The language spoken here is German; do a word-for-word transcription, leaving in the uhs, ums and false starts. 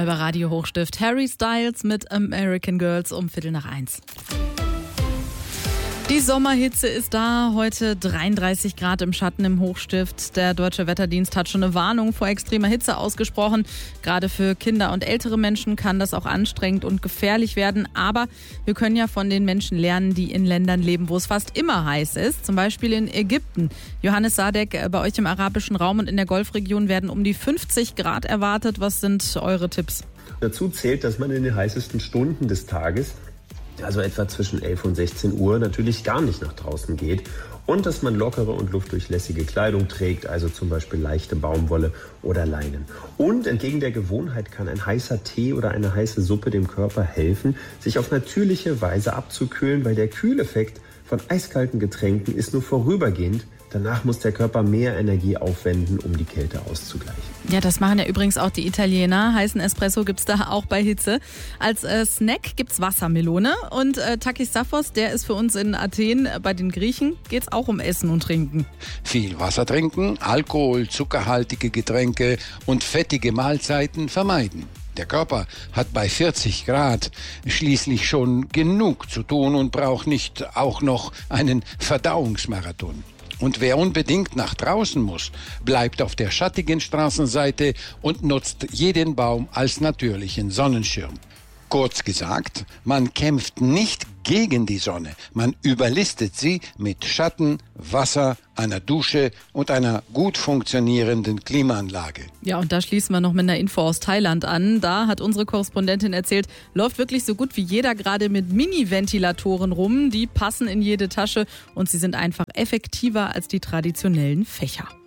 bei Radio Hochstift. Harry Styles mit American Girls um Viertel nach eins. Die Sommerhitze ist da, heute dreiunddreißig Grad im Schatten im Hochstift. Der Deutsche Wetterdienst hat schon eine Warnung vor extremer Hitze ausgesprochen. Gerade für Kinder und ältere Menschen kann das auch anstrengend und gefährlich werden. Aber wir können ja von den Menschen lernen, die in Ländern leben, wo es fast immer heiß ist. Zum Beispiel in Ägypten. Johannes Sadek, bei euch im arabischen Raum und in der Golfregion werden um die fünfzig Grad erwartet. Was sind eure Tipps? Dazu zählt, dass man in den heißesten Stunden des Tages, also etwa zwischen elf und sechzehn Uhr, natürlich gar nicht nach draußen geht und dass man lockere und luftdurchlässige Kleidung trägt, also zum Beispiel leichte Baumwolle oder Leinen. Und entgegen der Gewohnheit kann ein heißer Tee oder eine heiße Suppe dem Körper helfen, sich auf natürliche Weise abzukühlen, weil der Kühleffekt von eiskalten Getränken ist nur vorübergehend. Danach muss der Körper mehr Energie aufwenden, um die Kälte auszugleichen. Ja, das machen ja übrigens auch die Italiener. Heißen Espresso gibt's da auch bei Hitze. Als äh, Snack gibt's Wassermelone. Und äh, Takis Saphos, der ist für uns in Athen. Bei den Griechen geht's auch um Essen und Trinken. Viel Wasser trinken, Alkohol, zuckerhaltige Getränke und fettige Mahlzeiten vermeiden. Der Körper hat bei vierzig Grad schließlich schon genug zu tun und braucht nicht auch noch einen Verdauungsmarathon. Und wer unbedingt nach draußen muss, bleibt auf der schattigen Straßenseite und nutzt jeden Baum als natürlichen Sonnenschirm. Kurz gesagt, man kämpft nicht gegen die Sonne, man überlistet sie mit Schatten, Wasser, einer Dusche und einer gut funktionierenden Klimaanlage. Ja, und da schließen wir noch mit einer Info aus Thailand an. Da hat unsere Korrespondentin erzählt, läuft wirklich so gut wie jeder gerade mit Mini-Ventilatoren rum. Die passen in jede Tasche und sie sind einfach effektiver als die traditionellen Fächer.